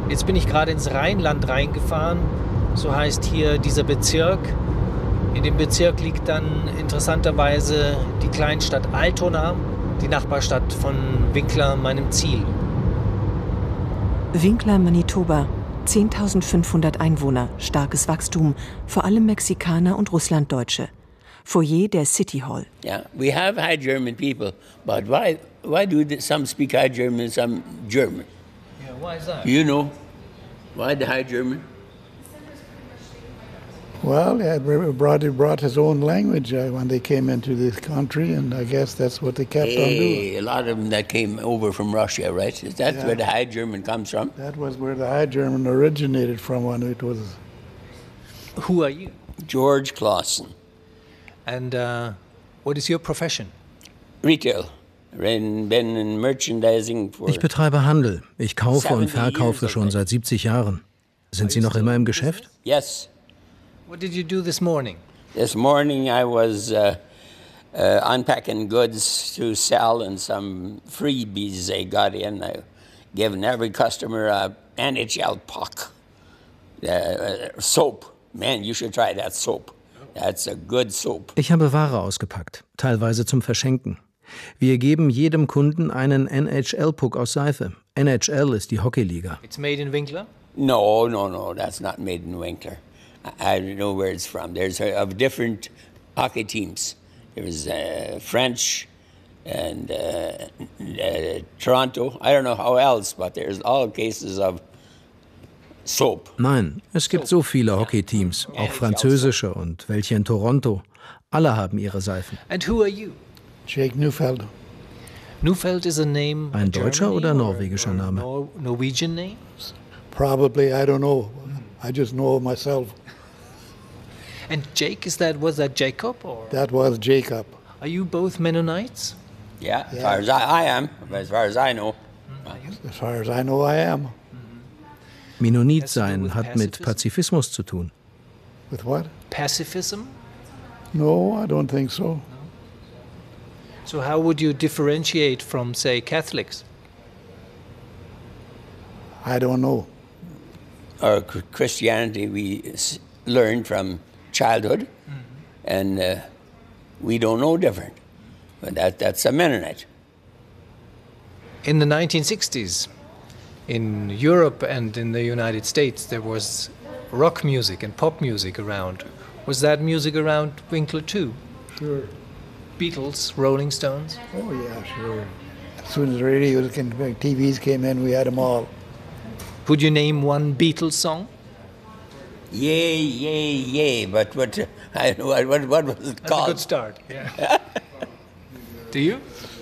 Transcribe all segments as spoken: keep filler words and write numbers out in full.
Jetzt bin ich gerade ins Rheinland reingefahren, so heißt hier dieser Bezirk. In dem Bezirk liegt dann interessanterweise die Kleinstadt Altona, die Nachbarstadt von Winkler, meinem Ziel. Winkler, Manitoba, zehntausendfünfhundert Einwohner, starkes Wachstum, vor allem Mexikaner und Russlanddeutsche. Foyer der City Hall. Yeah, we have High German people, but why why do some speak High German and some German? Yeah, why is that? You know, why the High German? Well, he had brought, he brought his own language uh, when they came into this country, and I guess that's what they kept hey, on doing. A lot of them that came over from Russia, right? Is that Yeah. where the High German comes from? That was where the High German originated from when it was... Who are you? George Clausen. And uh, what is your profession? Retail. Been in merchandising for Ich betreibe Handel. Ich kaufe und seventy verkaufe years, I schon think. seit siebzig Jahren. Sind Sie noch immer im Geschäft? Yes. What did you do this morning? This morning I was uh, uh, unpacking goods to sell and some freebies they got in. I given every customer a N H L puck. Uh, soap. Man, you should try that soap. That's a good soap. Ich habe Ware ausgepackt, teilweise zum Verschenken. Wir geben jedem Kunden einen N H L-Puck aus Seife. N H L ist die Hockeyliga. It's made in Winkler? No, no, no, that's not made in Winkler. I, I don't know where it's from. There's a, of different hockey teams. There's uh, French and uh, uh, Toronto. I don't know how else, but there's all cases of soap. Nein, es gibt so viele Hockeyteams, auch französische und welche in Toronto. Alle haben ihre Seifen. And who are you? Jake Neufeld. Neufeld is a name. Ein a deutscher German oder name norwegischer or Name? Nor Norwegian name? Probably, I don't know. I just know myself. And Jake, is that was that Jacob or? That was Jacob. Are you both Mennonites? Yeah, as far as I, I am, as far as I know. As far as I know, I am. Mennonit sein hat mit Pazifismus zu tun. With what? Pacifism? No, I don't think so. So how would you differentiate from, say, Catholics? I don't know. Our Christianity we s- learned from childhood, mm-hmm. and uh, we don't know different. But that, that's a Mennonite. In the nineteen sixties, in Europe and in the United States, there was rock music and pop music around. Was that music around Winkler too? Sure. Beatles, Rolling Stones? Oh, yeah, sure. As soon as the radios came, T Vs came in, we had them all. Would you name one Beatles song? Yay, yay, yay! But what? Uh, I know what, what, what was it That's called? a good start. Yeah. Do you?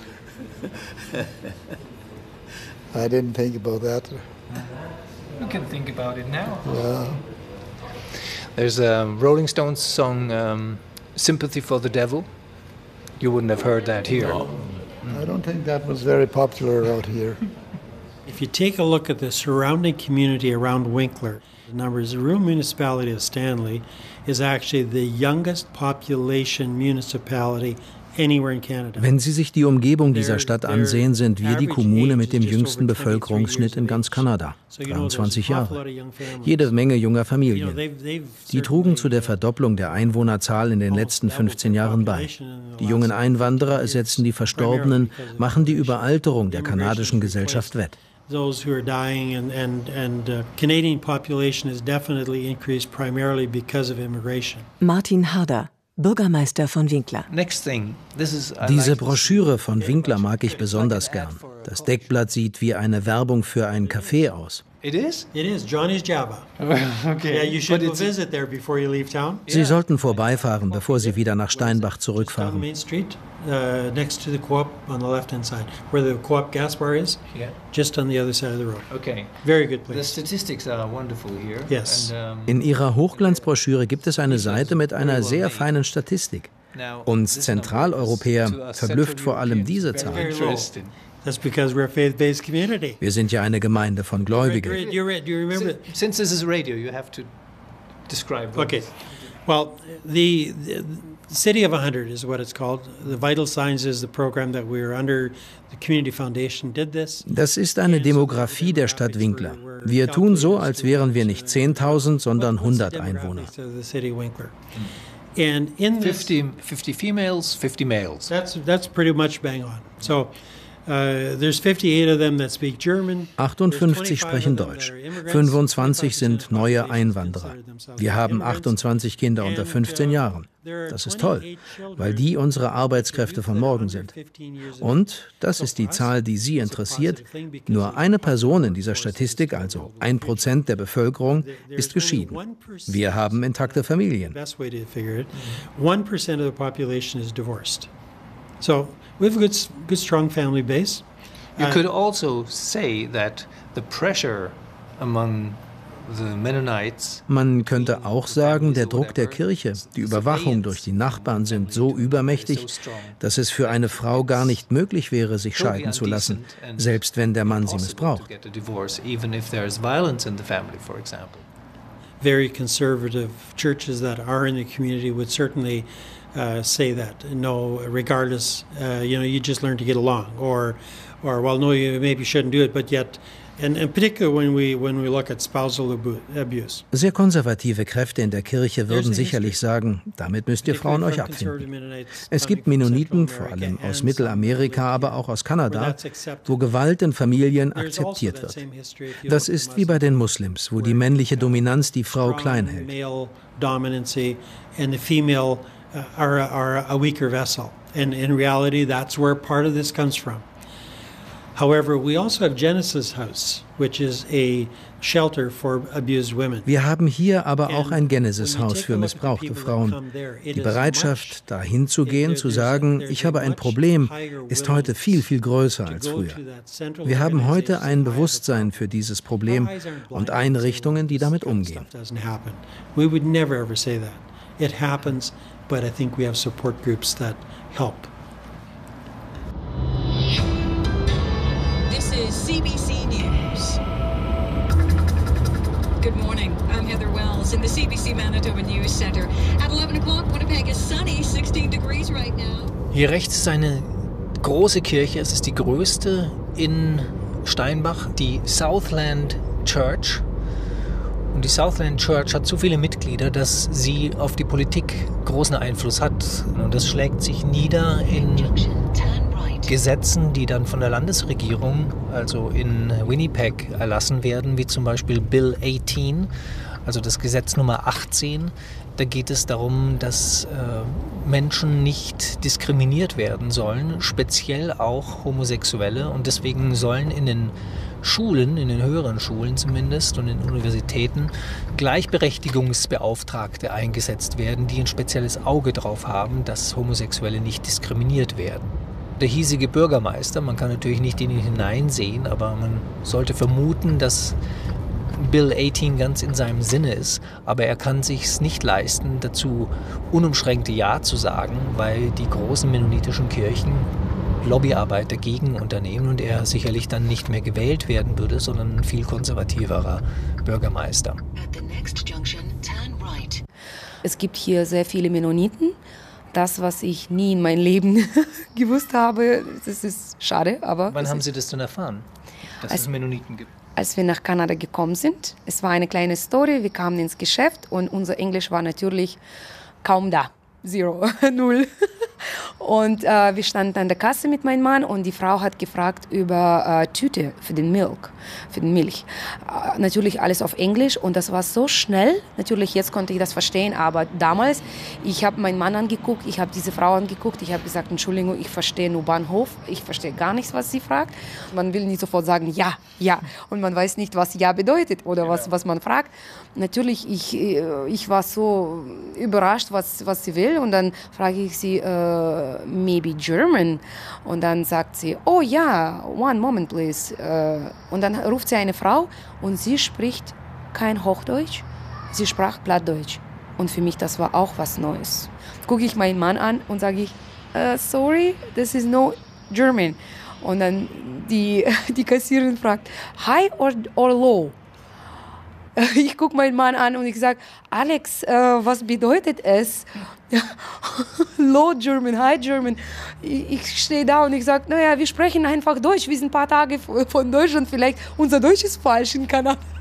I didn't think about that. You can think about it now. Yeah. There's a Rolling Stones song, um, "Sympathy for the Devil." You wouldn't have heard that here. No. I don't think that was very popular out here. If you take a look at the surrounding community around Winkler, the numbers, the rural municipality of Stanley is actually the youngest population municipality anywhere in Canada. Wenn Sie sich die Umgebung dieser Stadt ansehen, sind wir die Kommune mit dem jüngsten Bevölkerungsschnitt in ganz Kanada, dreiundzwanzig Jahre. Jede Menge junger Familien. Die trugen zu der Verdopplung der Einwohnerzahl in den letzten fünfzehn Jahren bei. Die jungen Einwanderer ersetzen die Verstorbenen, machen die Überalterung der kanadischen Gesellschaft wett. Those who are dying and, and, and uh, Canadian population has definitely increased primarily because of immigration. Martin Harder, Bürgermeister von Winkler. Next thing, this is, I Diese like Broschüre von Winkler mag ich besonders gern. Das Deckblatt sieht wie eine Werbung für ein Café aus. It is? It is Johnny's Java. Okay. Yeah, you should But go it's- visit there before you leave town. Sie sollten vorbeifahren, bevor Sie wieder nach Steinbach Just down zurückfahren. Main Street, uh, next to the Co-op on the left-hand side, where the Co-op gas bar is. Yeah. Just on the other side of the road. Okay. Very good The place. statistics are wonderful here. Yes. And, um, In Ihrer Hochglanzbroschüre gibt es eine Seite mit einer sehr feinen Statistik. now, Uns this number Zentraleuropäer is to us verblüfft Central vor allem diese Europeans Zahl. very interesting. That's because we're a faith-based community. Wir sind ja eine Gemeinde von Gläubigen. You're, you're, do you remember? Since, since this is radio, you have to describe. what Okay. this- Well, the, the City of one hundred is what it's called. The Vital Signs is the program that we're under. The Community Foundation did this. Das ist eine Demografie der Stadt Winkler. Wir tun so, als wären wir nicht zehntausend, sondern hundert Einwohner. And in this, fifty, fifty females, fifty males. That's that's pretty much bang on. So uh, there's fifty-eight of them that speak German. achtundfünfzig sprechen Deutsch. fünfundzwanzig sind neue Einwanderer. Wir haben achtundzwanzig Kinder unter fünfzehn Jahren. Das ist toll, weil die unsere Arbeitskräfte von morgen sind. Und, das ist die Zahl, die Sie interessiert, nur eine Person in dieser Statistik, also ein Prozent der Bevölkerung, ist geschieden. Wir haben intakte Familien. one percent of the population is divorced. So, we have a good, good strong family base. You could also say that the pressure among the Mennonites. Man könnte auch sagen, der Druck der Kirche, die Überwachung durch die Nachbarn sind so übermächtig, dass es für eine Frau gar nicht möglich wäre, sich scheiden zu lassen, selbst wenn der Mann sie missbraucht. Very conservative churches that are in the community would certainly uh, say that. No, regardless, uh, you know, you just learn to get along, or, or well, no, you maybe shouldn't do it, but yet. And, and particularly when we, when we look at spousal abuse. Sehr konservative Kräfte in der Kirche würden sicherlich sagen, damit müsst ihr Frauen euch abfinden. Es gibt Mennoniten, vor allem aus Mittelamerika, aber auch aus Kanada, wo Gewalt in Familien akzeptiert wird. Das ist wie bei den Muslims, wo die männliche Dominanz die Frau klein hält. And the female are, are a weaker vessel. And in reality, that's where part of this comes from. However, we also have Genesis House, which is a shelter for abused women. Wir haben hier aber auch ein Genesis-Haus für missbrauchte Frauen. Die Bereitschaft, da hinzugehen, zu sagen, ich habe ein Problem, ist heute viel, viel größer als früher. Wir haben heute ein Bewusstsein für dieses Problem und Einrichtungen, die damit umgehen. We would never ever say that. It happens, but I think we have support groups that help. C B C News. Good morning. I'm Heather Wells in the C B C Manitoba News Center. At eleven o'clock, Winnipeg is sunny, sixteen degrees right now. Hier rechts ist eine große Kirche. Es ist die größte in Steinbach, die Southland Church. Und die Southland Church hat so viele Mitglieder, dass sie auf die Politik großen Einfluss hat. Und das schlägt sich nieder in Gesetzen, die dann von der Landesregierung, also in Winnipeg, erlassen werden, wie zum Beispiel Bill achtzehn, also das Gesetz Nummer achtzehn. Da geht es darum, dass äh, Menschen nicht diskriminiert werden sollen, speziell auch Homosexuelle. Und deswegen sollen in den Schulen, in den höheren Schulen zumindest und in Universitäten Gleichberechtigungsbeauftragte eingesetzt werden, die ein spezielles Auge drauf haben, dass Homosexuelle nicht diskriminiert werden. Der hiesige Bürgermeister, man kann natürlich nicht in ihn hineinsehen, aber man sollte vermuten, dass Bill achtzehn ganz in seinem Sinne ist, aber er kann sich's nicht leisten, dazu unumschränkte Ja zu sagen, weil die großen mennonitischen Kirchen Lobbyarbeit dagegen unternehmen und er sicherlich dann nicht mehr gewählt werden würde, sondern ein viel konservativerer Bürgermeister. Es gibt hier sehr viele Mennoniten. Das, was ich nie in meinem Leben gewusst habe, das ist schade, aber... Wann haben Sie das denn erfahren, dass als, es Mennoniten gibt? Als wir nach Kanada gekommen sind. Es war eine kleine Story, wir kamen ins Geschäft und unser Englisch war natürlich kaum da. Zero, null. Und äh, wir standen an der Kasse mit meinem Mann und die Frau hat gefragt über äh, Tüte für den Milk, für den Milch. Äh, natürlich alles auf Englisch und das war so schnell. Natürlich jetzt konnte ich das verstehen, aber damals, ich habe meinen Mann angeguckt, ich habe diese Frau angeguckt, ich habe gesagt, Entschuldigung, ich verstehe nur Bahnhof, ich verstehe gar nichts, was sie fragt. Man will nicht sofort sagen, ja, ja, und man weiß nicht, was ja bedeutet oder was, was man fragt. Natürlich, ich, ich war so überrascht, was, was sie will und dann frage ich sie, äh, maybe German. Und dann sagt sie, oh ja, one moment please. Und dann ruft sie eine Frau und sie spricht kein Hochdeutsch, sie sprach Plattdeutsch. Und für mich, das war auch was Neues. Gucke ich meinen Mann an und sage ich, uh, sorry, this is no German. Und dann die, die Kassiererin fragt, high or, or low? Ich gucke meinen Mann an und ich sage, Alex, äh, was bedeutet es? Low German, High German. Ich, ich stehe da und ich sage, naja, wir sprechen einfach Deutsch. Wir sind ein paar Tage von Deutschland, vielleicht unser Deutsch ist falsch in Kanada.